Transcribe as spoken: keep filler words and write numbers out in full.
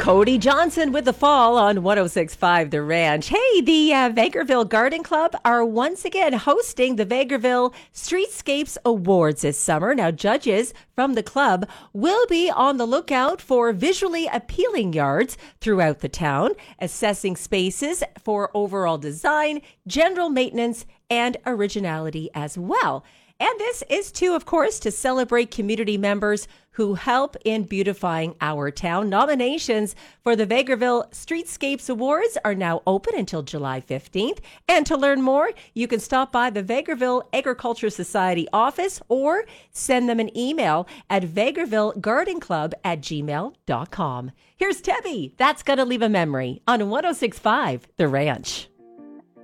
Cody Johnson with the fall on one oh six point five The Ranch. Hey, the uh, Vegreville Garden Club are once again hosting the Vegreville Streetscapes Awards this summer. Now, judges from the club will be on the lookout for visually appealing yards throughout the town, assessing spaces for overall design, general maintenance, and originality as well. And this is to, of course, to celebrate community members who help in beautifying our town. Nominations for the Vegreville Streetscapes Awards are now open until July fifteenth. And to learn more, you can stop by the Vegreville Agriculture Society office or send them an email at vegrevillegardenclub at gmail dot com. Here's Tebby. That's Gonna Leave a Memory on one oh six point five The Ranch.